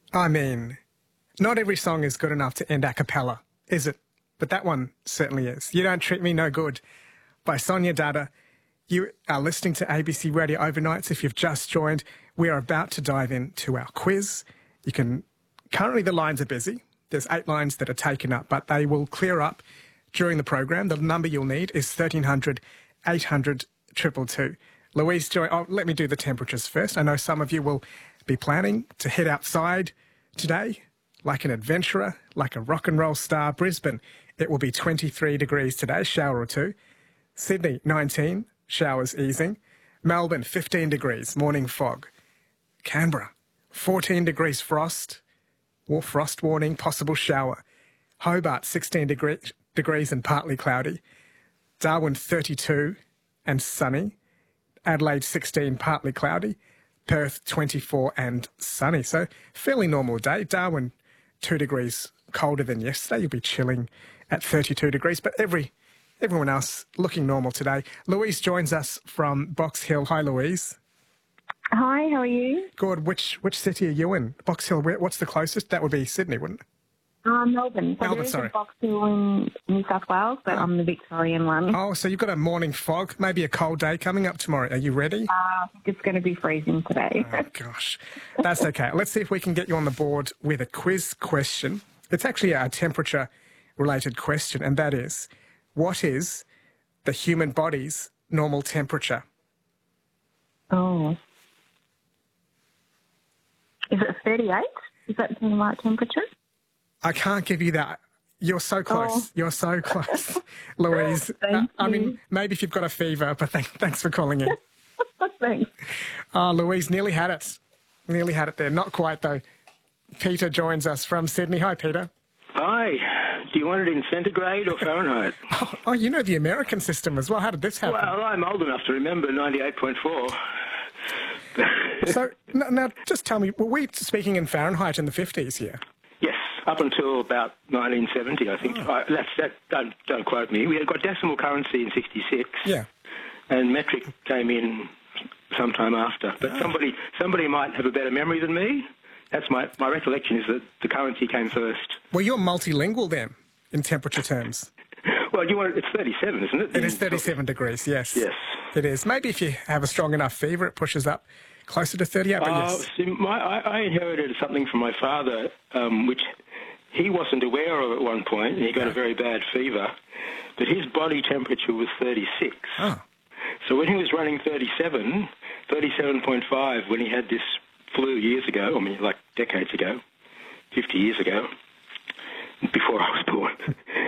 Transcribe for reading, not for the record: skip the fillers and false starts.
I mean, not every song is good enough to end a cappella, is it? But that one certainly is. You Don't Treat Me No Good by Sonia Dada. You are listening to ABC Radio Overnights. If you've just joined, we are about to dive into our quiz. Currently the lines are busy. There's 8 lines that are taken up, but they will clear up during the program. The number you'll need is 1300 800 222. Louise Joy, let me do the temperatures first. I know some of you will be planning to head outside today like an adventurer, like a rock and roll star. Brisbane, it will be 23 degrees today, shower or two. Sydney, 19, showers easing. Melbourne, 15 degrees, morning fog. Canberra, 14 degrees frost warning, possible shower. Hobart, 16 degrees and partly cloudy. Darwin, 32 and sunny. Adelaide, 16, partly cloudy. Perth, 24 and sunny. So fairly normal day. Darwin, 2 degrees colder than yesterday. You'll be chilling at 32 degrees, but everyone else looking normal today. Louise joins us from Box Hill. Hi, Louise. Hi, how are you? Good. Which city are you in? Box Hill, what's the closest? That would be Sydney, wouldn't it? Melbourne. So Melbourne, there is sorry. a Box Hill in New South Wales, but I'm the Victorian one. Oh, so you've got a morning fog, maybe a cold day coming up tomorrow. Are you ready? I think it's going to be freezing today. Oh, gosh. That's okay. Let's see if we can get you on the board with a quiz question. It's actually a temperature-related question, and that is, what is the human body's normal temperature? Oh. Is it 38? Is that the right temperature? I can't give you that. You're so close. Oh. You're so close, Louise. Thank I you. mean, maybe if you've got a fever, but thanks for calling in. Thanks. Louise, nearly had it. Nearly had it there. Not quite, though. Peter joins us from Sydney. Hi, Peter. Hi. Do you want it in centigrade or Fahrenheit? Oh, you know the American system as well. How did this happen? Well, I'm old enough to remember 98.4. So, now, just tell me, were we speaking in Fahrenheit in the 50s here? Yes, up until about 1970, I think. Oh. Don't quote me. We had got decimal currency in 66. Yeah. And metric came in sometime after. But somebody might have a better memory than me. That's my recollection is that the currency came first. Well, you're multilingual then, in temperature terms. Well, it's 37, isn't it? It is 37 degrees, yes. Yes. It is. Maybe if you have a strong enough fever, it pushes up closer to 38, but yes. See, I inherited something from my father, which he wasn't aware of at one point, and he got a very bad fever, but his body temperature was 36. Oh. So when he was running 37.5, when he had this flu years ago, like decades ago, 50 years ago, before I was born,